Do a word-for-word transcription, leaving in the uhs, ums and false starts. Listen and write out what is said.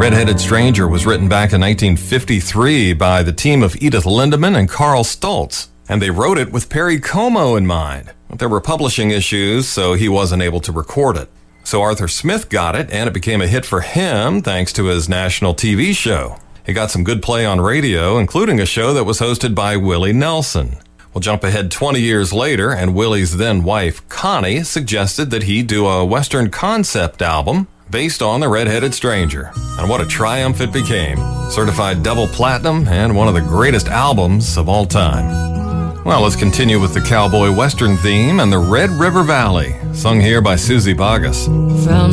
Red-Headed Stranger was written back in nineteen fifty-three by the team of Edith Lindemann and Carl Stoltz, and they wrote it with Perry Como in mind. But there were publishing issues, so he wasn't able to record it. So Arthur Smith got it, and it became a hit for him thanks to his national T V show. He got some good play on radio, including a show that was hosted by Willie Nelson. We'll jump ahead twenty years later, and Willie's then-wife, Connie, suggested that he do a Western concept album based on The Red-Headed Stranger. And what a triumph it became. Certified double platinum and one of the greatest albums of all time. Well, let's continue with the cowboy western theme and the Red River Valley, sung here by Susie Boggess. From